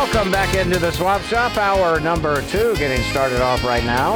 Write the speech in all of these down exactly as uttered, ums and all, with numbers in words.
Welcome back into the Swap Shop, hour number two, getting started off right now.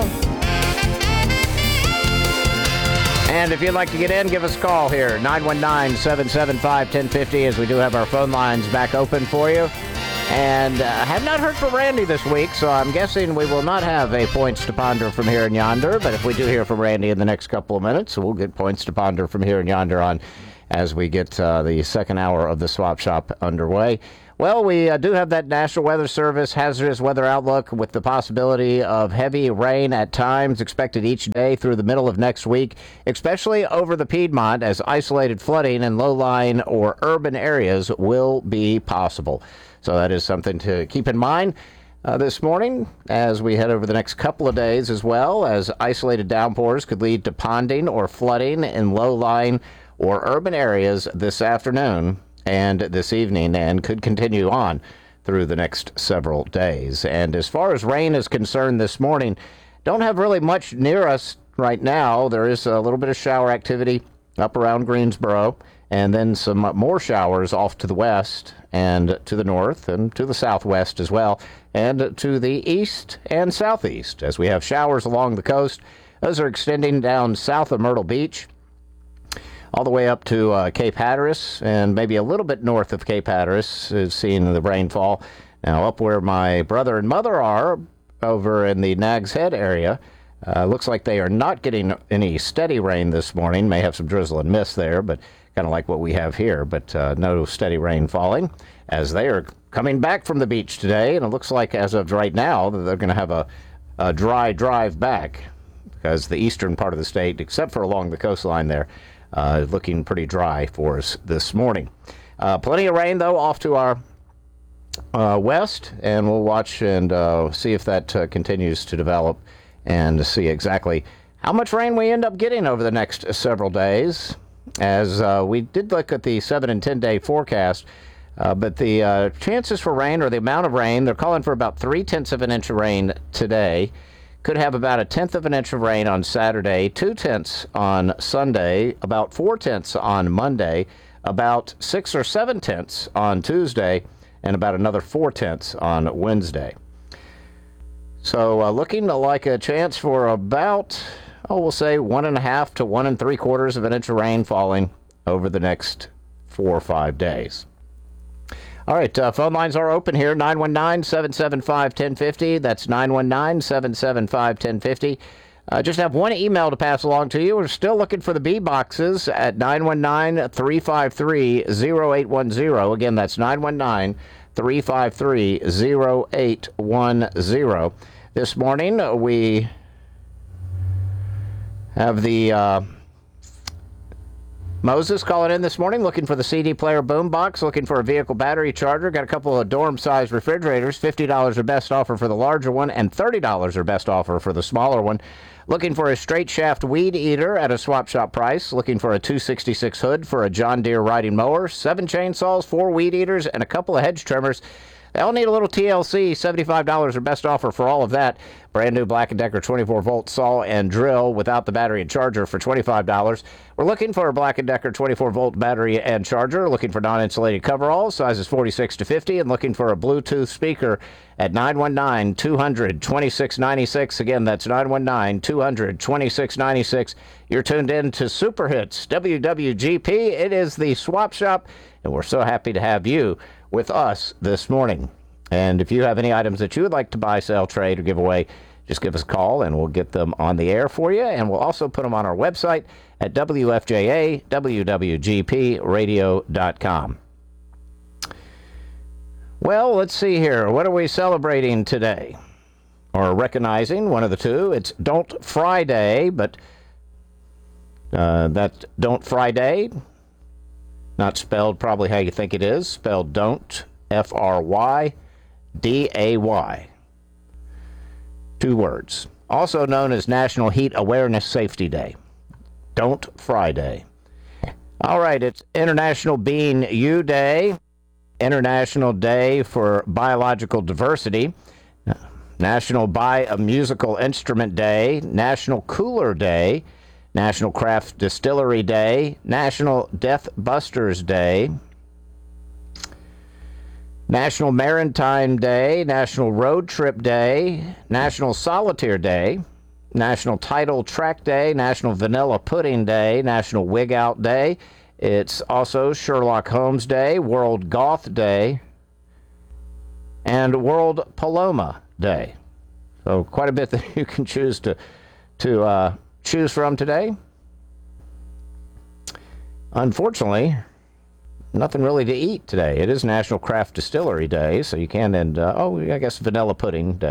And if you'd like to get in, give us a call here, nine one nine, seven seven five, one oh five oh, as we do have our phone lines back open for you. And I uh, have not heard from Randy this week, so I'm guessing we will not have a points to ponder from here and yonder. But if we do hear from Randy in the next couple of minutes, we'll get points to ponder from here and yonder on as we get uh, the second hour of the Swap Shop underway. Well, we uh, do have that National Weather Service hazardous weather outlook with the possibility of heavy rain at times expected each day through the middle of next week, especially over the Piedmont, as isolated flooding in low-lying or urban areas will be possible. So that is something to keep in mind uh, this morning as we head over the next couple of days, as well as isolated downpours could lead to ponding or flooding in low-lying or urban areas this afternoon and this evening, and could continue on through the next several days. And as far as rain is concerned this morning, don't have really much near us right now. There is a little bit of shower activity up around Greensboro, and then some more showers off to the west and to the north and to the southwest as well, and to the east and southeast, as we have showers along the coast. Those are extending down south of Myrtle Beach all the way up to uh, Cape Hatteras, and maybe a little bit north of Cape Hatteras is seeing the rainfall. Now, up where my brother and mother are, over in the Nags Head area, uh, looks like they are not getting any steady rain this morning. May have some drizzle and mist there, but kind of like what we have here, but uh, no steady rain falling, as they are coming back from the beach today, and it looks like as of right now that they're going to have a, a dry drive back, because the eastern part of the state, except for along the coastline there, Uh, looking pretty dry for us this morning. Uh, plenty of rain, though, off to our uh, west, and we'll watch and uh, see if that uh, continues to develop and see exactly how much rain we end up getting over the next several days. As uh, we did look at the seven and ten day forecast, uh, but the uh, chances for rain, or the amount of rain, they're calling for about three-tenths of an inch of rain today. Could have about a tenth of an inch of rain on Saturday, two-tenths on Sunday, about four-tenths on Monday, about six or seven-tenths on Tuesday, and about another four-tenths on Wednesday. So uh, looking like a chance for about, oh, we'll say one and a half to one and three quarters of an inch of rain falling over the next four or five days. All right, uh, phone lines are open here, nine one nine, seven seven five, one oh five oh. That's nine one nine, seven seven five, one oh five oh. Uh, just have one email to pass along to you. We're still looking for the B boxes at nine one nine, three five three, oh eight one oh. Again, that's nine one nine, three five three, oh eight one oh. This morning, we have the Uh, Moses calling in this morning, looking for the C D player boombox, looking for a vehicle battery charger. Got a couple of dorm-sized refrigerators, fifty dollars or best offer for the larger one, and thirty dollars or best offer for the smaller one. Looking for a straight shaft weed eater at a swap shop price. Looking for a two sixty-six hood for a John Deere riding mower, seven chainsaws, four weed eaters, and a couple of hedge trimmers. They all need a little T L C, seventy-five dollars or best offer for all of that. Brand new Black and Decker twenty-four volt saw and drill without the battery and charger for twenty-five dollars. We're looking for a Black and Decker twenty-four volt battery and charger. Looking for non-insulated coveralls, sizes forty-six to fifty, and looking for a Bluetooth speaker at nine one nine, two hundred, twenty-six ninety-six. Again, that's nine one nine, two hundred, twenty-six ninety-six. You're tuned in to Super Hits W W G P. It is the Swap Shop, and we're so happy to have you with us this morning. And if you have any items that you would like to buy, sell, trade, or give away, just give us a call and we'll get them on the air for you. And we'll also put them on our website at W F J A W W G P radio dot com. Well, let's see here. What are we celebrating today? Or recognizing, one of the two. It's Don't Fry Day, but uh, that Don't Fry Day, not spelled probably how you think it is, spelled don't, F R Y D A Y. Two words. Also known as National Heat Awareness Safety Day. Don't Fry Day. All right, it's International Being You Day, International Day for Biological Diversity, National Buy a Musical Instrument Day, National Cooler Day, National Craft Distillery Day, National Death Busters Day, National Maritime Day, National Road Trip Day, National Solitaire Day, National Title Track Day, National Vanilla Pudding Day, National Wig Out Day. It's also Sherlock Holmes Day, World Goth Day, and World Paloma Day. So quite a bit that you can choose to to uh, choose from today. Unfortunately, nothing really to eat today. It is National Craft Distillery Day, so you can end, uh, oh, I guess Vanilla Pudding Day.